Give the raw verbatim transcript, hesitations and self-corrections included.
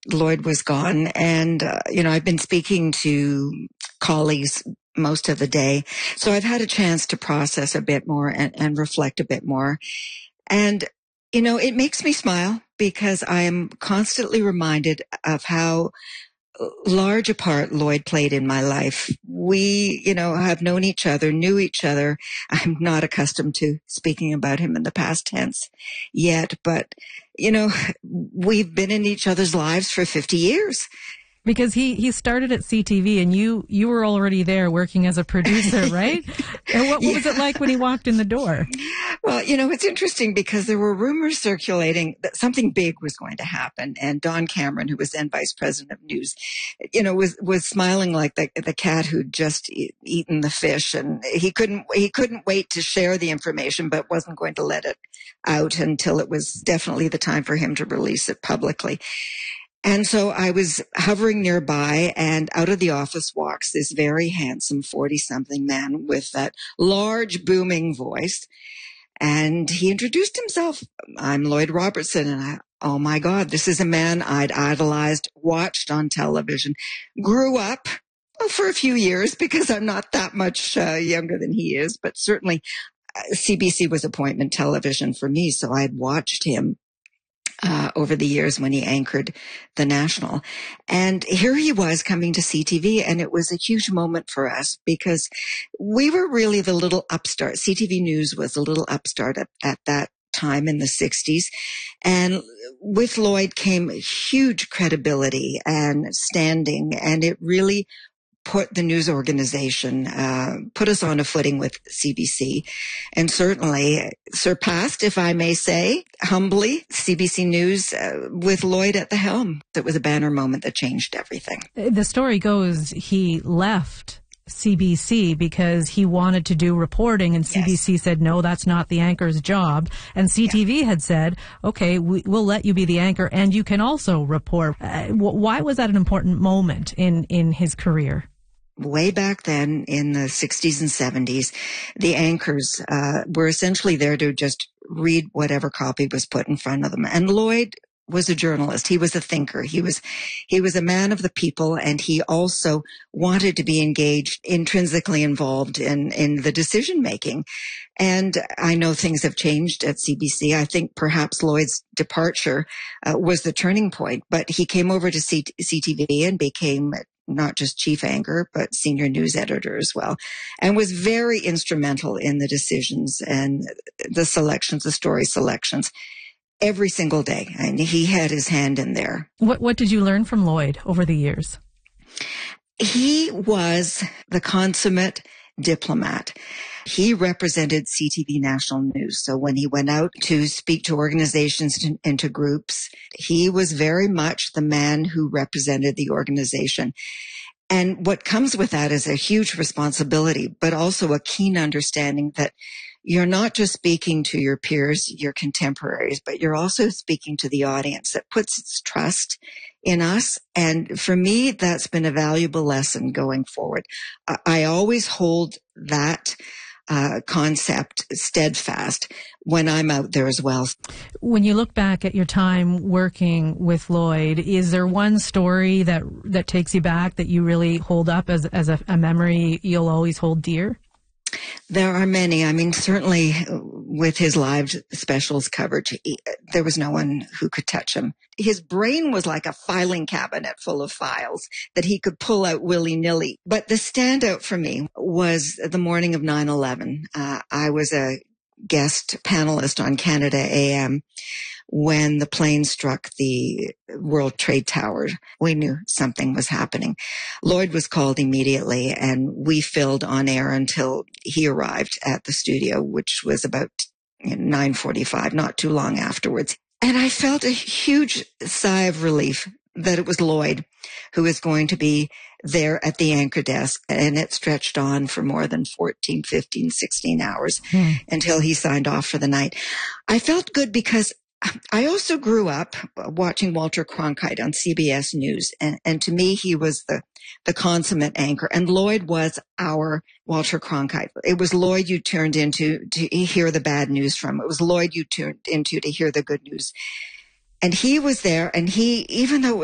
Lloyd was gone. And, uh, you know, I've been speaking to colleagues most of the day. So I've had a chance to process a bit more and, and reflect a bit more. And, you know, it makes me smile because I am constantly reminded of how large a part Lloyd played in my life. We, you know, have known each other, knew each other. I'm not accustomed to speaking about him in the past tense yet, but, you know, we've been in each other's lives for fifty years. Because he, he started at C T V and you, you were already there working as a producer, right? And what, what Yeah. was it like when he walked in the door? Well, you know, it's interesting because there were rumors circulating that something big was going to happen. And Don Cameron, who was then vice president of news, you know, was, was smiling like the, the cat who'd just e- eaten the fish. And he couldn't, he couldn't wait to share the information, but wasn't going to let it out until it was definitely the time for him to release it publicly. And so I was hovering nearby, and out of the office walks this very handsome forty-something man with that large booming voice. And he introduced himself. I'm Lloyd Robertson. And I, oh my God, this is a man I'd idolized, watched on television, grew up well, for a few years because I'm not that much uh, younger than he is, but certainly uh, C B C was appointment television for me. So I'd watched him Uh, over the years when he anchored the National. And here he was coming to C T V, and it was a huge moment for us because we were really the little upstart. C T V News was a little upstart at, at that time in the sixties. And with Lloyd came huge credibility and standing, and it really put the news organization, uh, put us on a footing with C B C, and certainly surpassed, if I may say, humbly, C B C News uh, with Lloyd at the helm. It was a banner moment that changed everything. The story goes he left C B C because he wanted to do reporting, and C B C yes. said, no, that's not the anchor's job. And C T V yeah. had said, okay, we, we'll let you be the anchor and you can also report. Uh, why was that an important moment in, in his career? Way back then in the sixties and seventies, the anchors uh, were essentially there to just read whatever copy was put in front of them. And Lloyd was a journalist. He was a thinker. He was, he was a man of the people, and he also wanted to be engaged, intrinsically involved in, in the decision making. And I know things have changed at C B C. I think perhaps Lloyd's departure uh, was the turning point, but he came over to C- CTV and became not just chief anchor, but senior news editor as well, and was very instrumental in the decisions and the selections, the story selections, every single day. And he had his hand in there. What, what did you learn from Lloyd over the years? He was the consummate diplomat. He represented C T V National News. So when he went out to speak to organizations and to groups, he was very much the man who represented the organization. And what comes with that is a huge responsibility, but also a keen understanding that you're not just speaking to your peers, your contemporaries, but you're also speaking to the audience that puts its trust in us. And for me, that's been a valuable lesson going forward. I always hold that uh, concept steadfast when I'm out there as well. When you look back at your time working with Lloyd, is there one story that that takes you back that you really hold up as as a, a memory you'll always hold dear? There are many. I mean, certainly with his live specials coverage, he, there was no one who could touch him. His brain was like a filing cabinet full of files that he could pull out willy-nilly. But the standout for me was the morning of nine eleven. Uh, I was a guest panelist on Canada A M when the plane struck the World Trade Tower. We knew something was happening. Lloyd was called immediately, and we filled on air until he arrived at the studio, which was about nine forty-five, not too long afterwards. And I felt a huge sigh of relief that it was Lloyd who was going to be there at the anchor desk, and it stretched on for more than fourteen, fifteen, sixteen hours hmm. until he signed off for the night. I felt good because I also grew up watching Walter Cronkite on C B S News, and, and to me, he was the, the consummate anchor, and Lloyd was our Walter Cronkite. It was Lloyd you turned into to hear the bad news from. It was Lloyd you turned into to hear the good news. And he was there, and he, even though it was